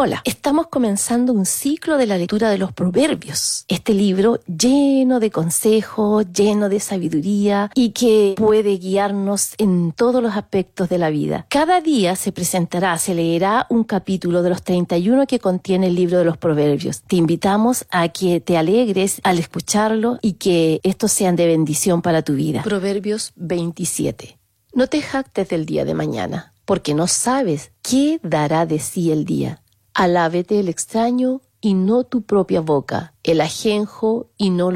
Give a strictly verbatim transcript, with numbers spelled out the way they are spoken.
Hola, estamos comenzando un ciclo de la lectura de los Proverbios. Este libro lleno de consejos, lleno de sabiduría y que puede guiarnos en todos los aspectos de la vida. Cada día se presentará, se leerá un capítulo de los treinta y uno que contiene el libro de los Proverbios. Te invitamos a que te alegres al escucharlo y que estos sean de bendición para tu vida. Proverbios veintisiete. No te jactes del día de mañana, porque no sabes qué dará de sí el día. Alábete el extraño y no tu propia boca, el ajenjo y no